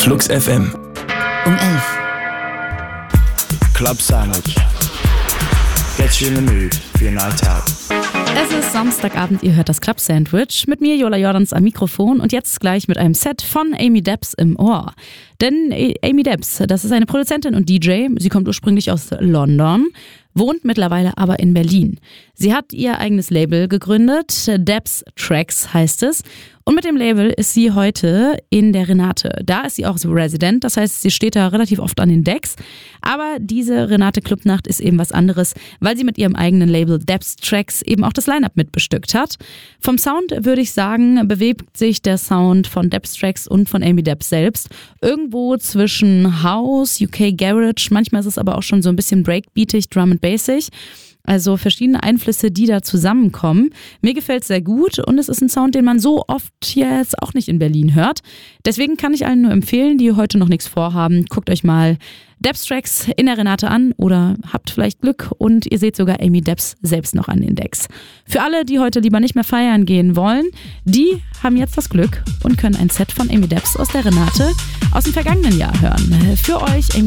Flux FM. Um 11. Club Sandwich. Get you in the mood for your night out. Es ist Samstagabend, ihr hört das Club Sandwich. Mit mir Jola Jordans am Mikrofon und jetzt gleich mit einem Set von Amy Debbs im Ohr. Denn Amy Debbs, das ist eine Produzentin und DJ. Sie kommt ursprünglich aus London, wohnt mittlerweile aber in Berlin. Sie hat ihr eigenes Label gegründet, Debbs Tracks heißt es. Und mit dem Label ist sie heute in der Renate. Da ist sie auch so Resident, das heißt, sie steht da relativ oft an den Decks. Aber diese Renate Clubnacht ist eben was anderes, weil sie mit ihrem eigenen Label Debbs Tracks eben auch das Line-Up mitbestückt hat. Vom Sound würde ich sagen, bewegt sich der Sound von Debbs Tracks und von Amy Debbs selbst irgendwo zwischen House, UK Garage, manchmal ist es aber auch schon so ein bisschen breakbeatig, Drum and Bassig. Also verschiedene Einflüsse, die da zusammenkommen. Mir gefällt es sehr gut und es ist ein Sound, den man so oft jetzt auch nicht in Berlin hört. Deswegen kann ich allen nur empfehlen, die heute noch nichts vorhaben, guckt euch mal Debbs Tracks in der Renate an oder habt vielleicht Glück und ihr seht sogar Amy Debbs selbst noch an den Decks. Für alle, die heute lieber nicht mehr feiern gehen wollen, die haben jetzt das Glück und können ein Set von Amy Debbs aus der Renate aus dem vergangenen Jahr hören. Für euch Amy